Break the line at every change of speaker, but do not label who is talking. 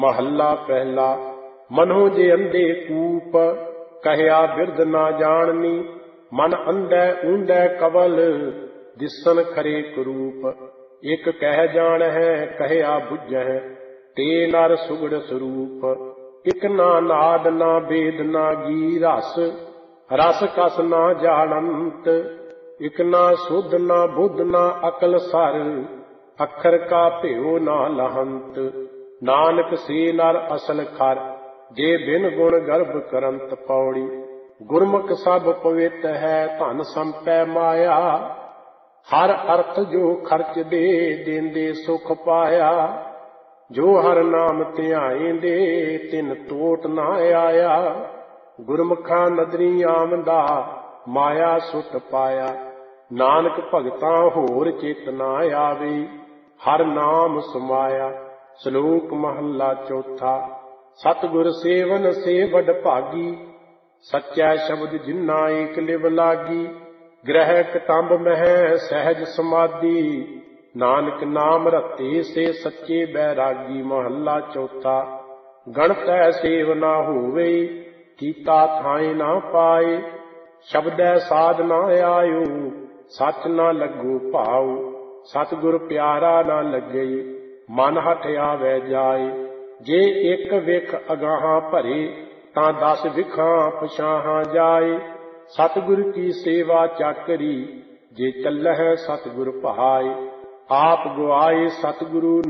महला पहला। मनो जे अंधे कूप, कहया बिरद ना जाननी। मन अंधे ऊंधे कवल, दिसन खरे करूप। एक कह जान है, कहया बुझ है, ते नर सुगड़ स्वरूप। इक ना नाद ना बेद ना गी रस, रस कस ना जानंत। इक ना सुध ना बुध ना अकल सर, अखर का भेओ ना लहंत। नानक से नर असल खर, जे बिन गुण गर्भ करंत। पौड़ी। गुरमुख सब पवित है, धन संपै माया। हर अर्थ जो खर्च दे, देंदे सुख पाया। जो हर नाम ध्याएंदे, तिन टोट ना आया। गुरमुखा नदरी आमदा, माया सुट पाया। नानक भगतां होर चेत ना आवे, हर नाम समाया। श्लोक महला चौथा। सतगुर सेवन से वड भागी, सच्चा शब्द जिन्ना एक लिव लागी। ग्रह कटंब मह सहज समाधि, नानक नाम रते से सच्चे बैरागी। महला चौथा। गणतै सेव ना होवे, कीता थाए ना पाए। शब्दै साध ना आयो, सच ना लगो भाव। सतगुर प्यारा ना लगे, मन हठ आवे जाए। जे एक विख अगाहां भरे, तां 10 विखां पछाहां जाए। सतगुर की सेवा चाकरी, जे चलह सतगुर भाए। आप गुआए सतगुरु